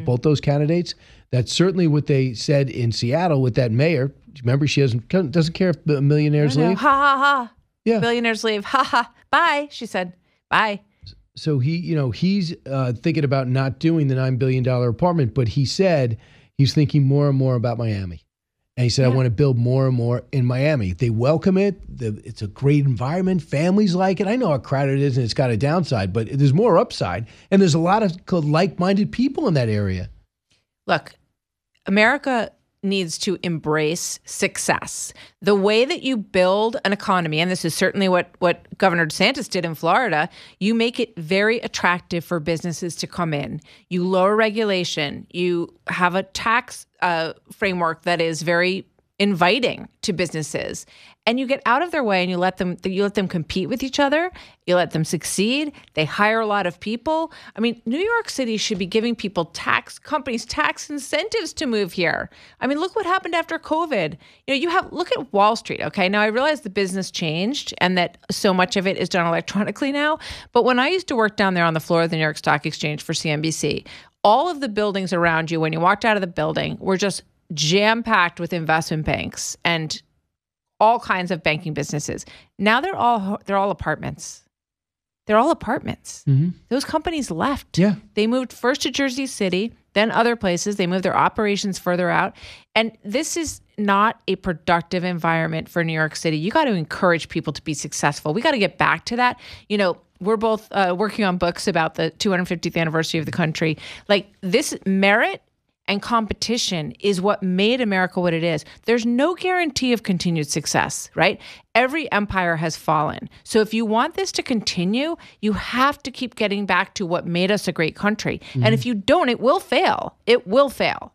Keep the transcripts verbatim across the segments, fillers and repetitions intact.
mm. both those candidates. That's certainly what they said in Seattle with that mayor. Remember, she doesn't doesn't care if millionaires leave. Ha ha ha. Yeah, billionaires leave. Ha ha. Bye. She said. Bye. So he, you know, he's uh, thinking about not doing the nine billion dollar apartment, but he said he's thinking more and more about Miami. And he said, yeah. I want to build more and more in Miami. They welcome it. The, it's a great environment. Families like it. I know how crowded it is and it's got a downside, but there's more upside. And there's a lot of like-minded people in that area. Look, America needs to embrace success. The way that you build an economy, and this is certainly what, what Governor DeSantis did in Florida, you make it very attractive for businesses to come in. You lower regulation. You have a tax uh, framework that is very inviting to businesses, and you get out of their way and you let them you let them compete with each other. You let them succeed. They hire a lot of people. I mean, New York City should be giving people tax companies tax incentives to move here. I mean, look what happened after COVID. You know, you have look at Wall Street. Okay, now I realize the business changed and that so much of it is done electronically now. But when I used to work down there on the floor of the New York Stock Exchange for C N B C, all of the buildings around you, when you walked out of the building, were just jam-packed with investment banks and all kinds of banking businesses. Now they're all they're all apartments. They're all apartments. Mm-hmm. Those companies left. Yeah. They moved first to Jersey City, then other places. They moved their operations further out. And this is not a productive environment for New York City. You got to encourage people to be successful. We got to get back to that. You know, we're both uh, working on books about the two hundred fiftieth anniversary of the country. Like, this merit and competition is what made America what it is. There's no guarantee of continued success, right? Every empire has fallen. So if you want this to continue, you have to keep getting back to what made us a great country. Mm-hmm. And if you don't, it will fail. It will fail.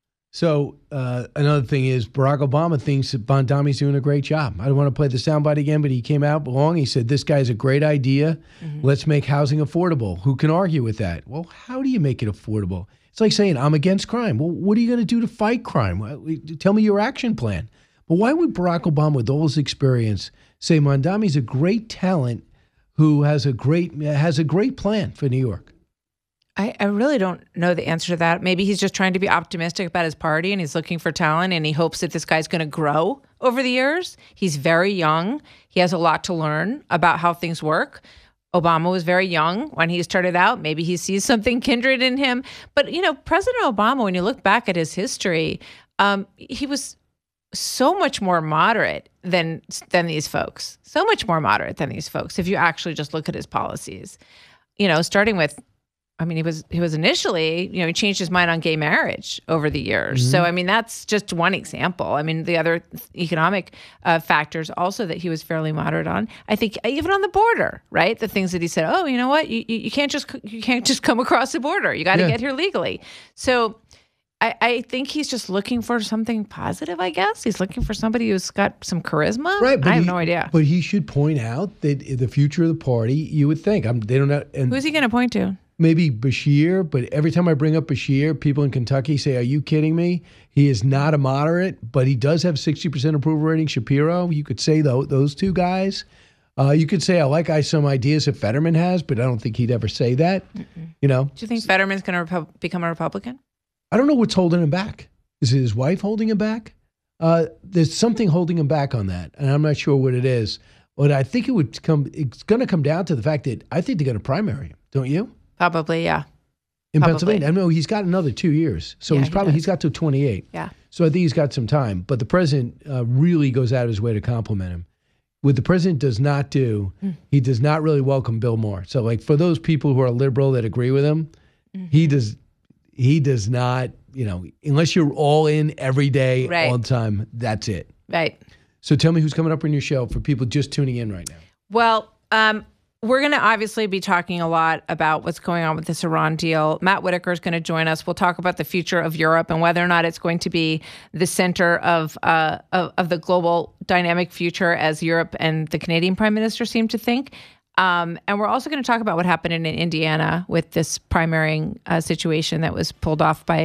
So uh, another thing is Barack Obama thinks that Mondami's doing a great job. I don't want to play the soundbite again, but he came out long. He said, this guy's a great idea. Mm-hmm. Let's make housing affordable. Who can argue with that? Well, how do you make it affordable? It's like saying, I'm against crime. Well, what are you going to do to fight crime? Tell me your action plan. But why would Barack Obama, with all his experience, say Mondami's a great talent who has a great has a great plan for New York? I, I really don't know the answer to that. Maybe he's just trying to be optimistic about his party and he's looking for talent and he hopes that this guy's going to grow over the years. He's very young. He has a lot to learn about how things work. Obama was very young when he started out. Maybe he sees something kindred in him. But, you know, President Obama, when you look back at his history, um, he was so much more moderate than than these folks. So much more moderate than these folks, if you actually just look at his policies. You know, starting with, I mean, he was he was initially, you know, he changed his mind on gay marriage over the years. Mm-hmm. So, I mean, that's just one example. I mean, the other economic uh, factors also that he was fairly moderate on. I think even on the border, right? The things that he said, oh, you know what? You you can't just you can't just come across the border. You got to yeah. get here legally. So, I, I think he's just looking for something positive, I guess. He's looking for somebody who's got some charisma. Right, but I have he, no idea. But he should point out that the future of the party, you would think. I'm, they don't know. And who's he going to point to? Maybe Bashir, but every time I bring up Bashir, people in Kentucky say, are you kidding me? He is not a moderate, but he does have sixty percent approval rating. Shapiro, you could say those, those two guys. Uh, you could say, I like I, some ideas that Fetterman has, but I don't think he'd ever say that. Mm-mm. You know? Do you think Fetterman's going to Repu- become a Republican? I don't know what's holding him back. Is it his wife holding him back? Uh, there's something holding him back on that, and I'm not sure what it is. But I think it would come. It's going to come down to the fact that I think they're going to primary him, don't you? Probably, yeah. In probably. Pennsylvania, I know he's got another two years, so yeah, he's probably he he's got to twenty-eight. Yeah. So I think he's got some time. But the president uh, really goes out of his way to compliment him. What the president does not do, mm. he does not really welcome Bill Maher. So, like for those people who are liberal that agree with him, mm-hmm. he does he does not. You know, unless you're all in every day, right. all the time, that's it. Right. So tell me who's coming up on your show for people just tuning in right now. Well, um, we're going to obviously be talking a lot about what's going on with this Iran deal. Matt Whitaker is going to join us. We'll talk about the future of Europe and whether or not it's going to be the center of, uh, of, of the global dynamic future as Europe and the Canadian Prime Minister seem to think. Um, and we're also going to talk about what happened in Indiana with this primarying uh, situation that was pulled off by a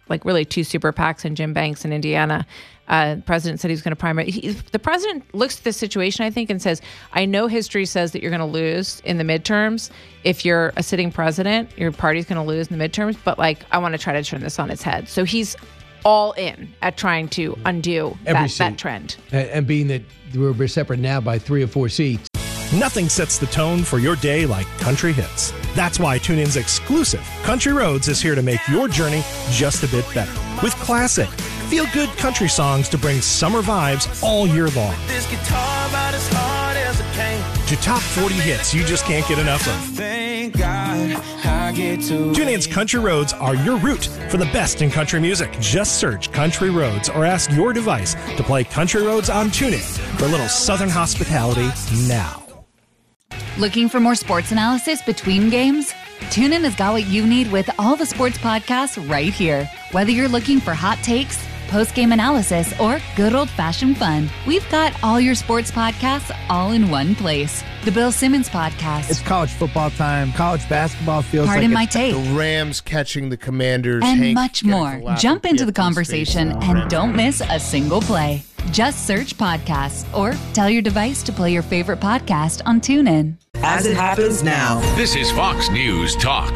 like really two super PACs and Jim Banks in Indiana. Uh, the president said he was going to primary. He, the president looks at this situation, I think, and says, I know history says that you're going to lose in the midterms. If you're a sitting president, your party's going to lose in the midterms. But like, I want to try to turn this on its head. So he's all in at trying to undo that, that trend. And, and being that we're separate now by three or four seats. Nothing sets the tone for your day like country hits. That's why TuneIn's exclusive Country Roads is here to make your journey just a bit better. With classic, feel-good country songs to bring summer vibes all year long. This guitar about as hard as it came. To top forty hits you just can't get enough of. Thank God I get to TuneIn's Country Roads are your route for the best in country music. Just search Country Roads or ask your device to play Country Roads on TuneIn for a little Southern hospitality now. Looking for more sports analysis between games? TuneIn has got what you need with all the sports podcasts right here. Whether you're looking for hot takes, post-game analysis, or good old-fashioned fun, we've got all your sports podcasts all in one place. The Bill Simmons Podcast. It's college football time. College basketball feels Pardon like my it's take. The Rams catching the Commanders. And Hank much getting more. the lap Jump of into the P F D's conversation face. and don't miss a single play. Just search podcasts or tell your device to play your favorite podcast on TuneIn. As it happens now. This is Fox News Talk.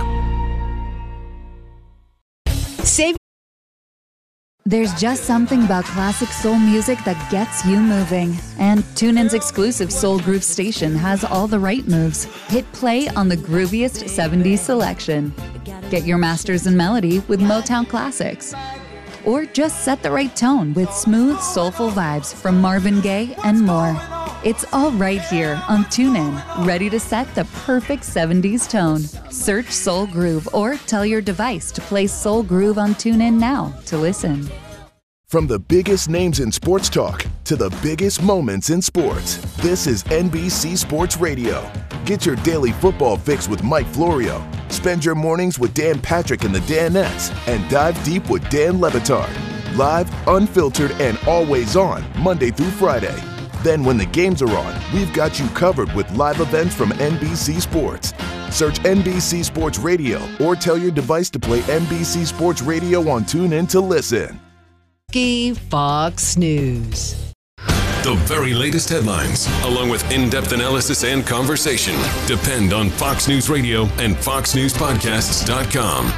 Save. There's just something about classic soul music that gets you moving. And TuneIn's exclusive Soul Groove station has all the right moves. Hit play on the grooviest seventies selection. Get your masters in melody with Motown classics. Or just set the right tone with smooth, soulful vibes from Marvin Gaye and more. It's all right here on TuneIn, ready to set the perfect seventies tone. Search Soul Groove or tell your device to play Soul Groove on TuneIn now to listen. From the biggest names in sports talk to the biggest moments in sports, this is N B C Sports Radio. Get your daily football fix with Mike Florio. Spend your mornings with Dan Patrick and the Danettes and dive deep with Dan Le Batard. Live, unfiltered, and always on Monday through Friday. Then when the games are on, we've got you covered with live events from N B C Sports. Search N B C Sports Radio or tell your device to play N B C Sports Radio on TuneIn to listen. Fox News. The very latest headlines, along with in-depth analysis and conversation, depend on Fox News Radio and fox news podcasts dot com.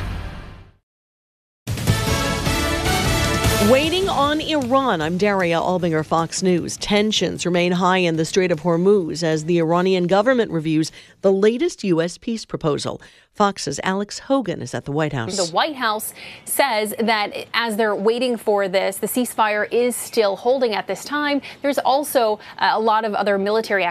Waiting on Iran. I'm Daria Albinger, Fox News. Tensions remain high in the Strait of Hormuz as the Iranian government reviews the latest U S peace proposal. Fox's Alex Hogan is at the White House. The White House says that as they're waiting for this, the ceasefire is still holding at this time. There's also a lot of other military activity